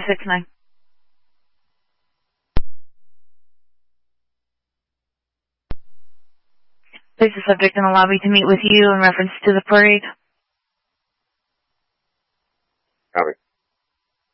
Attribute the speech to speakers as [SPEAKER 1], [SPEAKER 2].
[SPEAKER 1] 269. Place the subject in the lobby to meet with you in reference to the parade.
[SPEAKER 2] Copy.